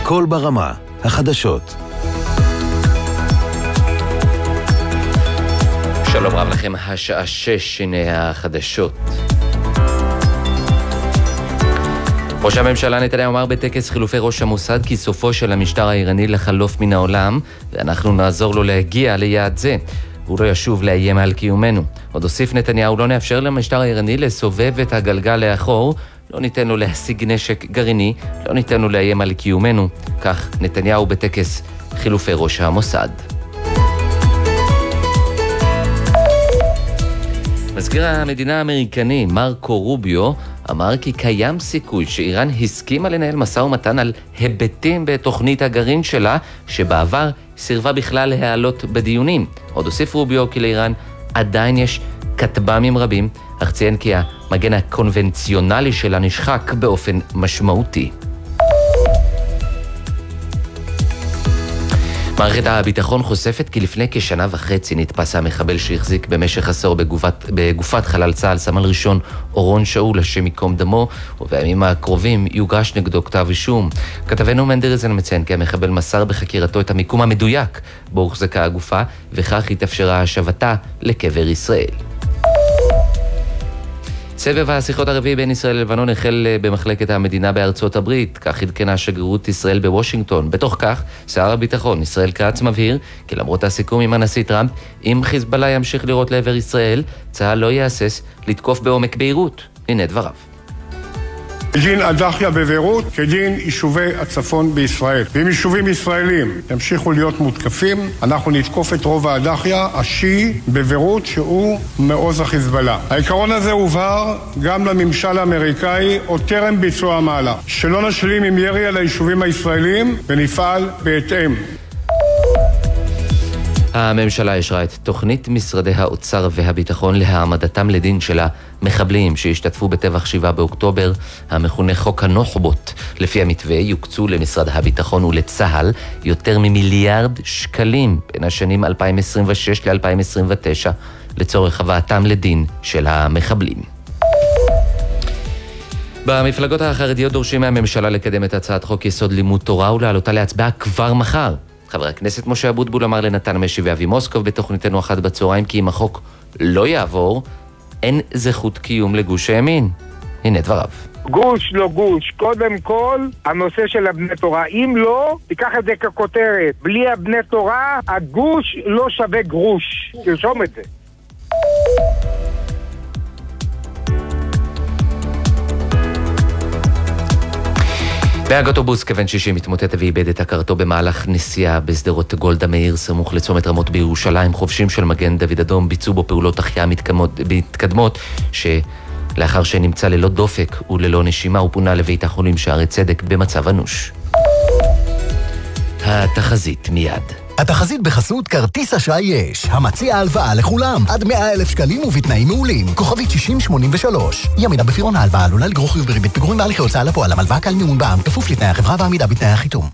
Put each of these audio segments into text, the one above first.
הכל ברמה, החדשות. שלום רב לכם, השעה 6, הנה החדשות. ראש הממשלה נתניהו אמר בטקס חילופי ראש המוסד כי סופו של המשטר האיראני לחלוף מן העולם, ואנחנו נעזור לו להגיע ליעד זה. הוא לא ישוב לאיים על קיומנו. עוד הוסיף נתניהו, לא נאפשר למשטר האיראני לסובב את הגלגל לאחור, לא ניתן לו להשיג נשק גרעיני, לא ניתן לו לאיים על קיומנו. כך נתניהו בטקס חילופי ראש המוסד. מזכיר המדינה האמריקני מרקו רוביו אמר כי קיים סיכוי שאיראן הסכימה לנהל משא ומתן על היבטים בתוכנית הגרעין שלה, שבעבר סירבה בכלל להעלות בדיונים. עוד הוסיף רוביו כי לאיראן עדיין יש כטב"מים רבים, אך ציין כי המגן הקונבנציונלי שלה נשחק באופן משמעותי. מערכת הביטחון חושפת כי לפני כשנה וחצי נתפס המחבל שהחזיק במשך עשור בגופת חלל צה"ל סמל ראשון אורון שאול, השם ייקום דמו, ובימים הקרובים יוגש נגדו כתב אישום. כתבנו מנדרזן מציין כי המחבל מסר בחקירתו את המיקום המדויק בו הוחזקה הגופה, וכך התאפשרה השבתה לקבר ישראל. סבב השיחות הרביעי בין ישראל ללבנון החל במחלקת המדינה בארצות הברית, כך עדכנה שגרירות ישראל בוושינגטון. בתוך כך, שר הביטחון ישראל כץ מבהיר כי למרות הסיכום עם הנשיא טראמפ, אם חיזבאללה ימשיך לירות לעבר ישראל, צה"ל לא יהסס לתקוף בעומק ביירות. הנה דבריו. דין הדחיה בביירות כדין יישובי הצפון בישראל. ואם יישובים ישראלים ימשיכו להיות מותקפים, אנחנו נתקוף את רוב הדחיה השיעי בביירות שהוא מעוז החיזבאללה. העיקרון הזה הובהר גם לממשל האמריקאי עוד טרם ביצוע המהלך, שלא נשלים עם ירי על היישובים הישראלים ונפעל בהתאם. הממשלה אישרה את תוכנית משרדי האוצר והביטחון להעמדתם לדין של המחבלים שהשתתפו בטבח 7 באוקטובר, המכונה חוק הנוח'בות. לפי המתווה יוקצו למשרד הביטחון ולצה"ל יותר ממיליארד שקלים בין השנים 2026 ל-2029 לצורך הבאתם לדין של המחבלים. במפלגות החרדיות דורשים מהממשלה לקדם את הצעת חוק יסוד לימוד תורה ולהעלותה להצבעה כבר מחר. חבר הכנסת משה אבוטבול אמר לנתן משי ואבי מוסקוב בתוכניתנו 1 בצהריים כי אם החוק לא יעבור, אין זכות קיום לגוש הימין. הנה דבריו. גוש לא גוש, קודם כל הנושא של הבני תורה. אם לא, תיקח את זה ככותרת, בלי הבני תורה הגוש לא שווה גרוש. תרשום את זה. נהג אוטובוס כבן 60 התמוטט ואיבד את הכרתו במהלך נסיעה בשדרות גולדה מאיר סמוך לצומת רמות בירושלים. חובשים של מגן דוד אדום ביצעו בו פעולות החייאה מתקדמות, שלאחר שנמצא ללא דופק וללא נשימה הוא פונה לבית החולים שערי צדק במצב אנוש. התחזית מיד. התחזית בחסות כרטיס אשראי יש, המציע הלוואה לכולם, עד 100,000 שקלים ובתנאים מעולים. כוכבית 6083. ימידה בפירעון ההלוואה עלולה לגרור חיוב בריבית פיגורים בהליכי הוצאה לפועל. הלוואה קל מימון בע"מ, כפוף לתנאי החברה ועמידה בתנאי החיתום.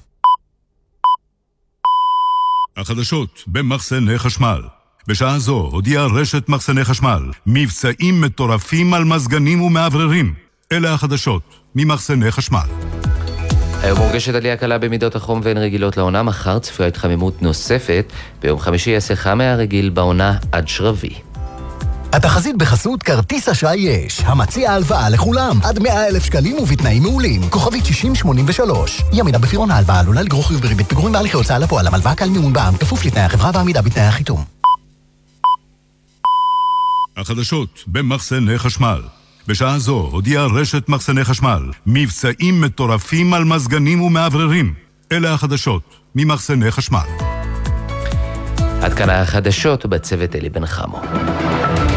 החדשות במחסני חשמל. בשעה זו הודיעה רשת מחסני חשמל מבצעים מטורפים על מזגנים ומעבררים. אלה החדשות ממחסני חשמל. היום מורגשת עלייה קלה במידות החום והן רגילות לעונה. מחר צפויה התחממות נוספת. ביום חמישי יעשה חם מהרגיל בעונה עד שרבי. התחזית בחסות כרטיס אשראי יש, המציע הלוואה לכולם, עד 100,000 שקלים ובתנאים מעולים. כוכבית 6083. ימידה בפירעון ההלוואה עלולה לגרור חיוב בריבית פיגורים בהליכי הוצאה לפועל. הלוואה קל מימון בע"מ, כפוף לתנאי החברה ועמידה בתנאי החיתום. החדשות במחסני חשמל. בשעה זו הודיעה רשת מחסני חשמל מבצעים מטורפים על מזגנים ומעבררים. אלה החדשות ממחסני חשמל. עד כאן החדשות בצוות אלי בן חמו.